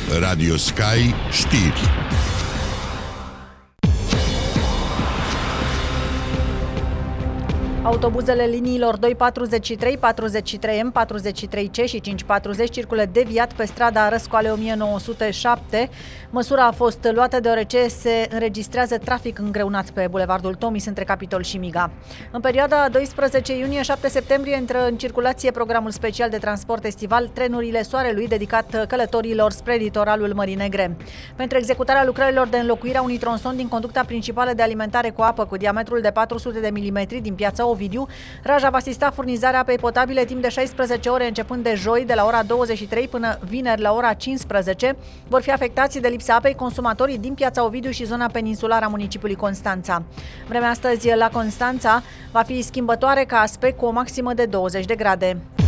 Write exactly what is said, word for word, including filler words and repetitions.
Radio Sky Știri. Autobuzele liniilor doi patruzeci și trei, patruzeci și trei M, patruzeci și trei C și cinci patruzeci circulă deviat pe strada Răscoale o mie nouă sute șapte. Măsura a fost luată deoarece se înregistrează trafic îngreunat pe bulevardul Tomis între Capitol și Miga. În perioada doisprezece iunie șapte septembrie intră în circulație programul special de transport estival Trenurile Soarelui, dedicat călătorilor spre litoralul Mării Negre. Pentru executarea lucrărilor de înlocuire a unui tronson din conducta principală de alimentare cu apă cu diametrul de patru sute de milimetri din piața Ovidiu, Raja va asista furnizarea apei potabile timp de șaisprezece ore începând de joi de la ora douăzeci și trei până vineri la ora cincisprezece. Vor fi afectați de lipsa apei consumatorii din piața Ovidiu și zona peninsulară a municipiului Constanța. Vremea astăzi la Constanța va fi schimbătoare ca aspect cu o maximă de douăzeci de grade.